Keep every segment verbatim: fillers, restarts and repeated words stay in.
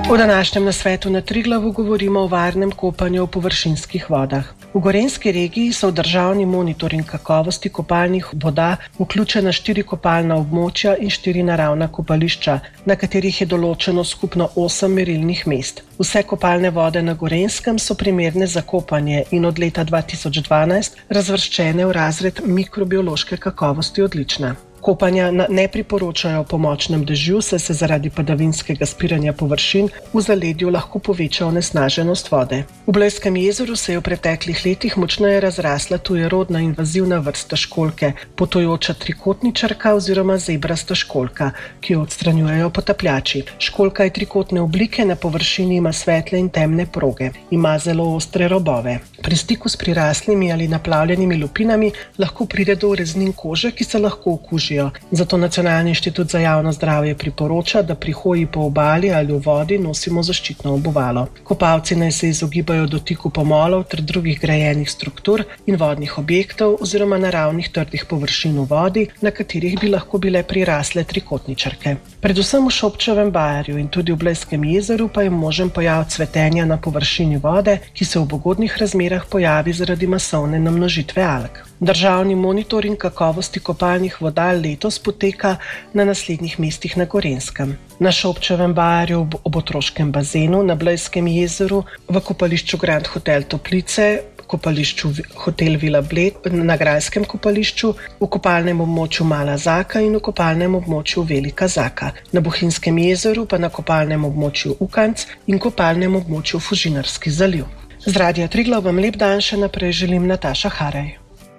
V današnjem nasvetu na Triglavu govorimo o varnem kopanju v površinskih vodah. V gorenjski regiji so v državni monitoring kakovosti kopalnih voda vključena štiri kopalna območja in štiri naravna kopališča, na katerih je določeno skupno osem merilnih mest. Vse kopalne vode na Gorenjskem so primerne za kopanje in od leta dva tisoč dvanajst razvrščene v razred mikrobiološke kakovosti odlična. Kopanja ne priporočajo po močnem dežju, saj se zaradi padavinskega spiranja površin v zaledju lahko poveča onesnaženost vode. V Blejskem jezeru se je v preteklih letih močneje razrasla tujerodna invazivna vrsta školjke, potujoča trikotničarka oziroma zebrasta školjka, ki jo odstranjujejo potapljači. Školjka je trikotne oblike, na površini ima svetle in temne proge. Ima zelo ostre robove. Pri stiku s priraslimi ali naplavljenimi lupinami lahko pride do ureznin kože, ki se lahko okužijo. Zato Nacionalni inštitut za javno zdravje priporoča, da pri hoji po obali ali v vodi nosimo zaščitno obuvalo. Kopalci naj se izogibajo dotiku pomolov ter drugih grajenih struktur in vodnih objektov oziroma naravnih trdih površin v vodi, na katerih bi lahko bile prirasle trikotničarke. Predvsem v Šobčevem bajerju in tudi v Blejskem jezeru pa je možen pojav cvetenja na površini vode, ki se v ugodnih razmerah pojavi zaradi masovne namnožitve alg. Državni monitoring kakovosti kopalnih voda letos poteka na naslednjih mestih na Gorenjskem. Na Šobčevem bajerju ob otroškem bazenu, na Blejskem jezeru, v kopališču Grand Hotel Toplice, kopališču Hotel Vila Bled, na Grajskem kopališču, v kopalnem območju Mala Zaka in v kopalnem območju Velika Zaka. Na Bohinjskem jezeru pa na kopalnem območju Ukanc in kopalnem območju Fužinarski zaliv. Z Radia Triglav vam lep dan še naprej želim Nataša Haraj.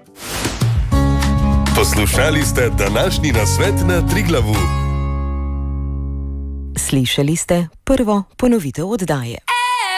Poslušali ste današnji nasvet na Triglavu. Slišali ste prvo ponovitev oddaje.